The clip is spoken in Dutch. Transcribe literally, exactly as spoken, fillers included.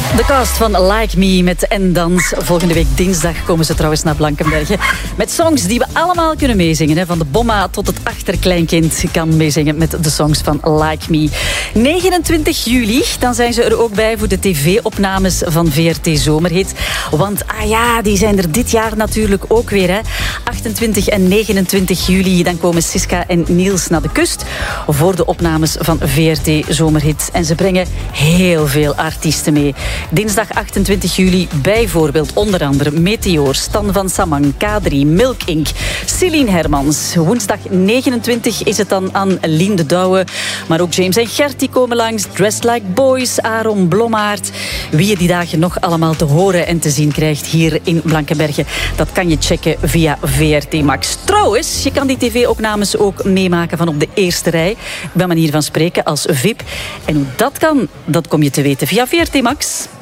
De cast van Like Me met En Dans. Volgende week dinsdag komen ze trouwens naar Blankenberge. Met songs die we allemaal kunnen meezingen. Hè. Van de bomma tot het achterkleinkind kan meezingen met de songs van Like Me. negenentwintig juli, dan zijn ze er ook bij voor de tv-opnames van V R T Zomerhit. Want ah ja, die zijn er dit jaar natuurlijk ook weer. Hè. achtentwintig en negenentwintig juli, dan komen Siska en Niels naar de kust voor de opnames van V R T Zomerhit. En ze brengen heel veel artiesten mee. Dinsdag achtentwintig juli bijvoorbeeld onder andere Meteor, Stan van Samang, K drie, Milk Inc, Celine Hermans. Woensdag negenentwintig is het dan aan Lien de Douwe. Maar ook James en Gertie komen langs, Dressed Like Boys, Aaron Blommaert. Wie je die dagen nog allemaal te horen en te zien krijgt hier in Blankenberge, dat kan je checken via V R T Max. Trouwens, je kan die tv-opnames ook meemaken van op de eerste rij, bij manier van spreken als V I P. En hoe dat kan, dat kom je te weten via V R T Max.